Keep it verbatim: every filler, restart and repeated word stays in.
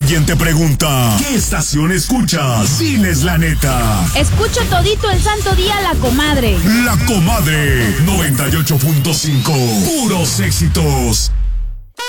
Quien te pregunta, ¿qué estación escuchas? Diles la neta. Escucho todito el santo día La Comadre. La Comadre, noventa y ocho punto cinco. Puros éxitos.